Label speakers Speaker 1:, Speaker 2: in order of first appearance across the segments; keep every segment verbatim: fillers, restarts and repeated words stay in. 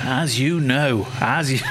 Speaker 1: as you know, as you.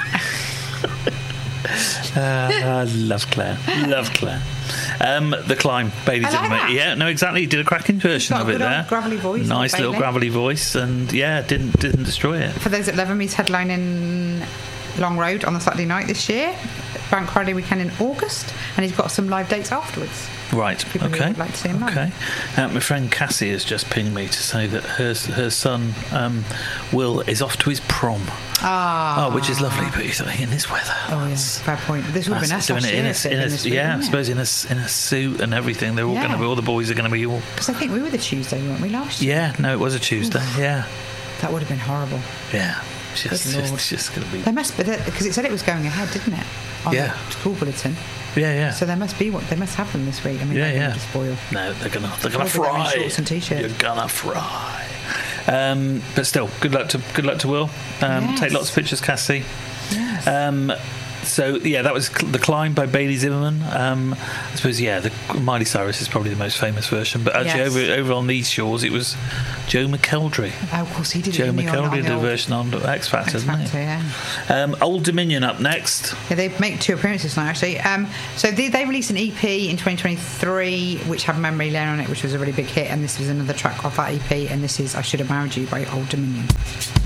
Speaker 1: uh, I love Claire. Love Claire. Um, the Climb, Bailey
Speaker 2: I like
Speaker 1: Zimmerman.
Speaker 2: that.
Speaker 1: Yeah, no, exactly. He did a cracking version
Speaker 2: got
Speaker 1: of
Speaker 2: a
Speaker 1: it
Speaker 2: good old
Speaker 1: there.
Speaker 2: gravelly voice,
Speaker 1: Nice little
Speaker 2: Bailey.
Speaker 1: gravelly voice, and yeah, didn't didn't destroy it.
Speaker 2: For those that love him, he's headlining Long Road on the Saturday night this year, Bank Holiday weekend in August, and he's got some live dates afterwards.
Speaker 1: Right.
Speaker 2: People who
Speaker 1: Okay.
Speaker 2: would like to see him live.
Speaker 1: Okay. Uh, my friend Cassie has just pinged me to say that her her son um, Will is off to his prom.
Speaker 2: Ah.
Speaker 1: Oh, which is lovely, but he's in this weather.
Speaker 2: Oh, yeah, fair point. This would have been us
Speaker 1: doing
Speaker 2: last
Speaker 1: it in
Speaker 2: year,
Speaker 1: a,
Speaker 2: if it
Speaker 1: in
Speaker 2: had
Speaker 1: a,
Speaker 2: been this week,
Speaker 1: yeah, I
Speaker 2: wouldn't it?
Speaker 1: suppose in a in a suit and everything. They're all
Speaker 2: Yeah.
Speaker 1: going to be all the boys are going to be all.
Speaker 2: Because I think we were the Tuesday, weren't we, last year?
Speaker 1: Yeah, no, it was a Tuesday. Yeah,
Speaker 2: That would have been horrible.
Speaker 1: yeah. It's just,
Speaker 2: Good
Speaker 1: just,
Speaker 2: Lord.
Speaker 1: it's just going to be.
Speaker 2: There must be, because it said it was going ahead, didn't it? On
Speaker 1: Yeah.
Speaker 2: the school bulletin.
Speaker 1: Yeah, yeah.
Speaker 2: So there must be what they must have them this week. I mean,
Speaker 1: Yeah,
Speaker 2: they're
Speaker 1: yeah.
Speaker 2: going to spoil.
Speaker 1: No, they're gonna they're gonna
Speaker 2: Probably wearing
Speaker 1: fry.
Speaker 2: shorts and t-shirts.
Speaker 1: You're gonna fry. Um, but still, good luck to good luck to Will. Um,
Speaker 2: Yes.
Speaker 1: Take lots of pictures, Cassie.
Speaker 2: Yes.
Speaker 1: Um, so yeah, that was The Climb by Bailey Zimmerman. Um, I suppose yeah, the Miley Cyrus is probably the most famous version, but actually
Speaker 2: Yes.
Speaker 1: over over on these shores, it was Joe McElderry.
Speaker 2: oh, of course, he did
Speaker 1: Joe
Speaker 2: it. didn't he, on- on
Speaker 1: McElderry
Speaker 2: the
Speaker 1: did a
Speaker 2: old
Speaker 1: version on X Factor,
Speaker 2: X
Speaker 1: didn't
Speaker 2: Factor,
Speaker 1: he?
Speaker 2: yeah.
Speaker 1: Um, Old Dominion up next.
Speaker 2: Yeah, they make two appearances now, actually. Um, so they, they released an E P in twenty twenty-three, which had Memory Lane on it, which was a really big hit, and this was another track off that E P, and this is I Should Have Married You by Old Dominion.